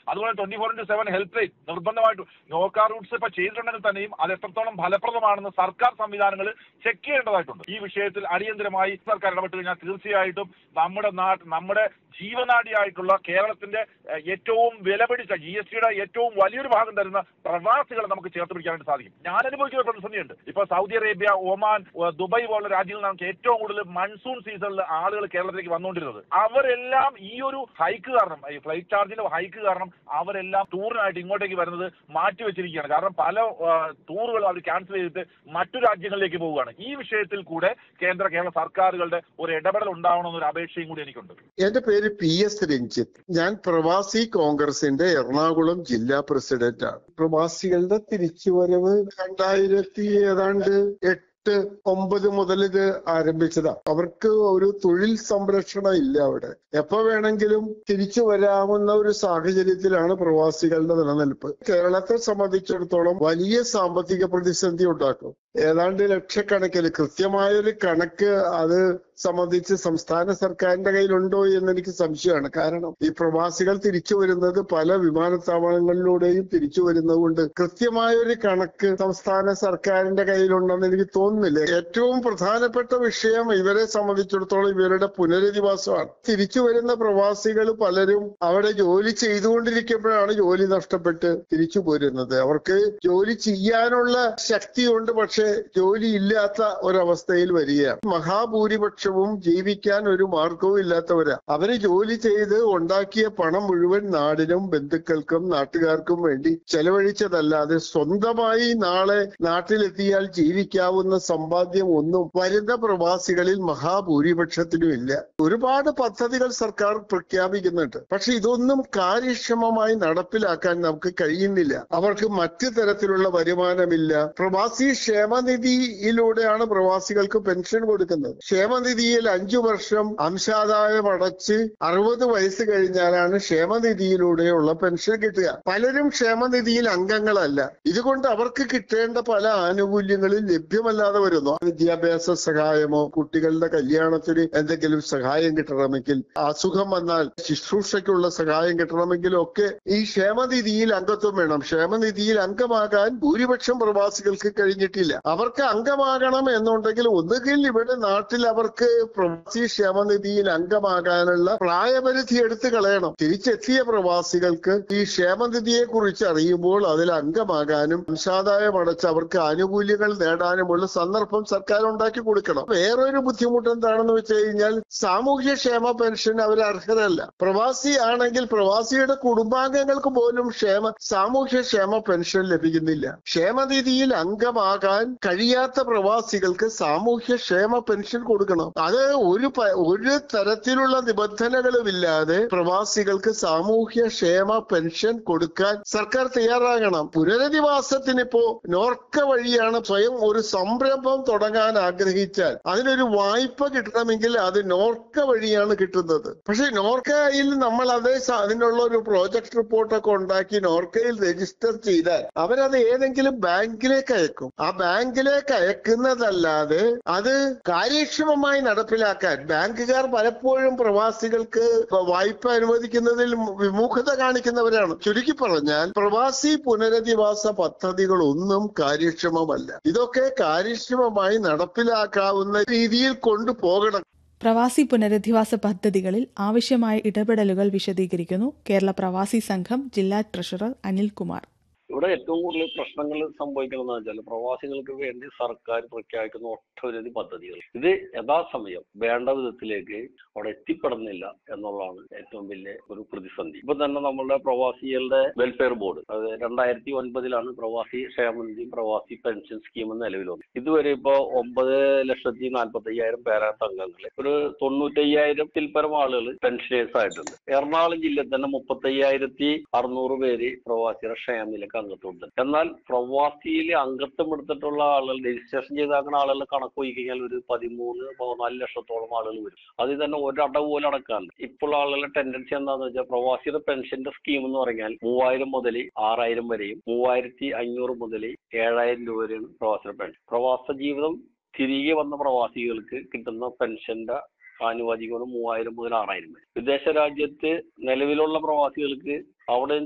അതുപോലെ 24/7 help line നിർബന്ധമായിട്ടും Norka Roots ഇപ്പൊ ചെയ്തിട്ടുണ്ടെങ്കിൽ തന്നെയും അത് എത്രത്തോളം ഫലപ്രദമാണെന്ന് സർക്കാർ സംവിധാനങ്ങൾ ചെക്ക് ചെയ്യേണ്ടതായിട്ടുണ്ട്. ഈ വിഷയത്തിൽ അടിയന്തരമായി സർക്കാർ ഇടപെട്ട് കഴിഞ്ഞാൽ തീർച്ചയായിട്ടും നമ്മുടെ ജീവനാഡിയായിട്ടുള്ള കേരളത്തിന്റെ ഏറ്റവും വിലപിടിച്ച GSTയുടെ ഏറ്റവും വലിയൊരു ഭാഗം തരുന്ന പ്രവാസികളെ നമുക്ക് ചേർത്ത് പിടിക്കാനായിട്ട് സാധിക്കും. ഞാൻ അനുഭവിക്കുന്ന പ്രതിസന്ധിയുണ്ട്. ഇപ്പൊ സൗദി അറേബ്യ, ഒമാൻ, ദുബായ് പോലുള്ള രാജ്യങ്ങളിൽ നമുക്ക് ഏറ്റവും കൂടുതൽ മൺസൂൺ സീസണിൽ ആളുകൾ കേരളത്തിലേക്ക് വന്നുകൊണ്ടിരുന്നത്. അവരെല്ലാം ഈ ഒരു ഹൈക്ക് കാരണം, ഈ ഫ്ലൈറ്റ് ചാർജിന്റെ ഹൈക്ക് കാരണം അവരെല്ലാം ടൂറിനായിട്ട് ഇങ്ങോട്ടേക്ക് വരുന്നത് മാറ്റിവെച്ചിരിക്കുകയാണ്. കാരണം പല ടൂറുകൾ അവർ ക്യാൻസൽ ചെയ്തിട്ട് മറ്റു രാജ്യങ്ങളിലേക്ക് പോവുകയാണ്. ഈ വിഷയത്തിൽ കൂടെ കേരള സർക്കാരുകളുടെ ഒരു ഇടപെടൽ ഉണ്ടാവണമെന്നൊരു അപേക്ഷയും കൂടി എനിക്കുണ്ട്. എന്റെ പേര് PS രഞ്ജിത്ത്. ഞാൻ പ്രവാസി കോൺഗ്രസിന്റെ എറണാകുളം ജില്ലാ പ്രസിഡന്റാണ്. പ്രവാസികളുടെ തിരിച്ചുവരവ് 2008-9 മുതൽ ഇത് ആരംഭിച്ചതാ. അവർക്ക് ഒരു തൊഴിൽ സംരക്ഷണം ഇല്ല. അവിടെ എപ്പോ വേണമെങ്കിലും തിരിച്ചു വരാവുന്ന ഒരു സാഹചര്യത്തിലാണ് പ്രവാസികളുടെ നിലനിൽപ്പ്. കേരളത്തെ സംബന്ധിച്ചിടത്തോളം വലിയ സാമ്പത്തിക പ്രതിസന്ധി ഉണ്ടാക്കും. ഏതാണ്ട് ലക്ഷക്കണക്കിന്, കൃത്യമായൊരു കണക്ക് അത് സംബന്ധിച്ച് സംസ്ഥാന സർക്കാരിന്റെ കയ്യിലുണ്ടോ എന്ന് എനിക്ക് സംശയമാണ്. കാരണം ഈ പ്രവാസികൾ തിരിച്ചു വരുന്നത് പല വിമാനത്താവളങ്ങളിലൂടെയും തിരിച്ചു വരുന്നതുകൊണ്ട് കൃത്യമായൊരു കണക്ക് സംസ്ഥാന സർക്കാരിന്റെ കയ്യിലുണ്ടെന്ന് എനിക്ക് തോന്നുന്നില്ല. ഏറ്റവും പ്രധാനപ്പെട്ട വിഷയം ഇവരെ സംബന്ധിച്ചിടത്തോളം ഇവരുടെ പുനരധിവാസമാണ്. തിരിച്ചു വരുന്ന പ്രവാസികൾ പലരും അവിടെ ജോലി ചെയ്തുകൊണ്ടിരിക്കുമ്പോഴാണ് ജോലി നഷ്ടപ്പെട്ട് തിരിച്ചു പോരുന്നത്. അവർക്ക് ജോലി ചെയ്യാനുള്ള ശക്തിയുണ്ട്, പക്ഷെ ജോലി ഇല്ലാത്ത ഒരവസ്ഥയിൽ വരികയാണ്. മഹാഭൂരിപക്ഷവും ജീവിക്കാൻ ഒരു മാർഗവും ഇല്ലാത്തവരാ. അവര് ജോലി ചെയ്ത് ഉണ്ടാക്കിയ പണം മുഴുവൻ നാടിനും ബന്ധുക്കൾക്കും നാട്ടുകാർക്കും വേണ്ടി ചെലവഴിച്ചതല്ലാതെ സ്വന്തമായി നാളെ നാട്ടിലെത്തിയാൽ ജീവിക്കാവുന്ന സമ്പാദ്യം ഒന്നും വരുന്ന പ്രവാസികളിൽ മഹാഭൂരിപക്ഷത്തിനും ഇല്ല. ഒരുപാട് പദ്ധതികൾ സർക്കാർ പ്രഖ്യാപിക്കുന്നുണ്ട്, പക്ഷെ ഇതൊന്നും കാര്യക്ഷമമായി നടപ്പിലാക്കാൻ നമുക്ക് കഴിയുന്നില്ല. അവർക്ക് മറ്റു തരത്തിലുള്ള വരുമാനമില്ല. പ്രവാസി ക്ഷേമനിധിയിലൂടെയാണ് പ്രവാസികൾക്ക് പെൻഷൻ കൊടുക്കുന്നത്. ക്ഷേമനിധിയിൽ 5 വർഷം അംശാദായം അടച്ച് 60 വയസ്സ് കഴിഞ്ഞാലാണ് ക്ഷേമനിധിയിലൂടെയുള്ള പെൻഷൻ കിട്ടുക. പലരും ക്ഷേമനിധിയിൽ അംഗങ്ങളല്ല. ഇതുകൊണ്ട് അവർക്ക് കിട്ടേണ്ട പല ആനുകൂല്യങ്ങളും ലഭ്യമല്ലാതെ വരുന്നു. വിദ്യാഭ്യാസ സഹായമോ കുട്ടികളുടെ കല്യാണത്തിന് എന്തെങ്കിലും സഹായം കിട്ടണമെങ്കിൽ, അസുഖം വന്നാൽ ശുശ്രൂഷയ്ക്കുള്ള സഹായം കിട്ടണമെങ്കിലും ഒക്കെ ഈ ക്ഷേമനിധിയിൽ അംഗത്വം വേണം. ക്ഷേമനിധിയിൽ അംഗമാകാൻ ഭൂരിപക്ഷം പ്രവാസികൾക്ക് കഴിഞ്ഞിട്ടില്ല. അവർക്ക് അംഗമാകണം എന്നുണ്ടെങ്കിൽ ഒന്നുകിൽ ഇവിടെ നാട്ടിൽ അവർക്ക് പ്രവാസി ക്ഷേമനിധിയിൽ അംഗമാകാനുള്ള പ്രായപരിധി എടുത്തു കളയണം. തിരിച്ചെത്തിയ പ്രവാസികൾക്ക് ഈ ക്ഷേമനിധിയെ കുറിച്ച് അറിയുമ്പോൾ അതിൽ അംഗമാകാനും അംശാദായം അടച്ച് അവർക്ക് ആനുകൂല്യങ്ങൾ നേടാനുമുള്ള സന്ദർഭം സർക്കാർ ഉണ്ടാക്കി കൊടുക്കണം. വേറൊരു ബുദ്ധിമുട്ട് എന്താണെന്ന് വെച്ച് കഴിഞ്ഞാൽ സാമൂഹ്യക്ഷേമ പെൻഷൻ അവർ അർഹരല്ല. പ്രവാസി ആണെങ്കിൽ പ്രവാസിയുടെ കുടുംബാംഗങ്ങൾക്ക് പോലും സാമൂഹ്യക്ഷേമ പെൻഷൻ ലഭിക്കുന്നില്ല. ക്ഷേമനിധിയിൽ അംഗമാകാൻ കഴിയാത്ത പ്രവാസികൾക്ക് സാമൂഹ്യക്ഷേമ പെൻഷൻ കൊടുക്കണം. അത് ഒരു തരത്തിലുള്ള നിബന്ധനകളുമില്ലാതെ പ്രവാസികൾക്ക് സാമൂഹ്യക്ഷേമ പെൻഷൻ കൊടുക്കാൻ സർക്കാർ തയ്യാറാകണം. പുനരധിവാസത്തിനിപ്പോ നോർക്ക വഴിയാണ്. സ്വയം ഒരു സംരംഭം തുടങ്ങാൻ ആഗ്രഹിച്ചാൽ അതിനൊരു വായ്പ കിട്ടണമെങ്കിൽ അത് നോർക്ക വഴിയാണ് കിട്ടുന്നത്. പക്ഷെ നോർക്കയിൽ നമ്മൾ അതിനുള്ള ഒരു പ്രോജക്ട് റിപ്പോർട്ടൊക്കെ ഉണ്ടാക്കി നോർക്കയിൽ രജിസ്റ്റർ ചെയ്താൽ അവരത് ഏതെങ്കിലും ബാങ്കിലേക്ക് അയക്കും. ആ ബാങ്കിലേക്ക് അയക്കുന്നതല്ലാതെ അത് കാര്യക്ഷമമായി നടപ്പിലാക്കാൻ ബാങ്കുകാർ പലപ്പോഴും പ്രവാസികൾക്ക് വായ്പ അനുവദിക്കുന്നതിൽ വിമുഖത കാണിക്കുന്നവരാണ്. ചുരുക്കി പറഞ്ഞാൽ പ്രവാസി പുനരധിവാസ പദ്ധതികളൊന്നും കാര്യക്ഷമമല്ല. ഇതൊക്കെ കാര്യക്ഷമമായി നടപ്പിലാക്കാവുന്ന രീതിയിൽ കൊണ്ടുപോകണം. പ്രവാസി പുനരധിവാസ പദ്ധതികളിൽ ആവശ്യമായ ഇടപെടലുകൾ വിശദീകരിക്കുന്നു കേരള പ്രവാസി സംഘം ജില്ലാ ട്രഷറർ അനിൽകുമാർ. ഇവിടെ ഏറ്റവും കൂടുതൽ പ്രശ്നങ്ങൾ സംഭവിക്കണമെന്ന് വെച്ചാൽ പ്രവാസികൾക്ക് വേണ്ടി സർക്കാർ പ്രഖ്യാപിക്കുന്ന ഒട്ടനവധി പദ്ധതികൾ ഇത് യഥാസമയം വേണ്ട വിധത്തിലേക്ക് അവിടെ എത്തിപ്പെടുന്നില്ല എന്നുള്ളതാണ് ഏറ്റവും വലിയ ഒരു പ്രതിസന്ധി. ഇപ്പൊ തന്നെ നമ്മളുടെ പ്രവാസികളുടെ വെൽഫെയർ ബോർഡ് അത് 2009 പ്രവാസി ക്ഷേമനിധി പ്രവാസി പെൻഷൻ സ്കീം നിലവിൽ വന്നു. ഇതുവരെ ഇപ്പോ 9,45,000 പേരാത്ത അംഗങ്ങൾ, ഒരു 95,000-ൽ പരം ആളുകൾ പെൻഷനേഴ്സ് ആയിട്ടുണ്ട്. എറണാകുളം ജില്ലയിൽ തന്നെ 35,600 പേര് പ്രവാസിയുടെ ക്ഷേമനിലക്ക് അംഗത്വമുണ്ട്. എന്നാൽ പ്രവാസിയിൽ അംഗത്വം എടുത്തിട്ടുള്ള ആളുകൾ, രജിസ്ട്രേഷൻ ചെയ്താക്കുന്ന ആളുകളുടെ കണക്ക് പോയി കഴിഞ്ഞാൽ ഒരു 13-14 ലക്ഷത്തോളം ആളുകൾ വരും. അതിൽ തന്നെ ഒരടവ് പോലെ അടക്കാറില്ല. ഇപ്പോൾ ആളുകളുടെ ടെൻഡൻസി എന്താണെന്ന് വെച്ചാൽ പ്രവാസിയുടെ പെൻഷന്റെ സ്കീം എന്ന് പറഞ്ഞാൽ 3,000 മുതൽ 6,000 വരെയും 3,500 മുതൽ 7,000 രൂപ വരെയാണ് പ്രവാസിയുടെ പെൻഷൻ. പ്രവാസ ജീവിതം തിരികെ വന്ന പ്രവാസികൾക്ക് കിട്ടുന്ന പെൻഷന്റെ ആനുപാതികമാണ് 3,000 മുതൽ 6,000 വരെ. വിദേശ രാജ്യത്ത് നിലവിലുള്ള പ്രവാസികൾക്ക് അവിടെ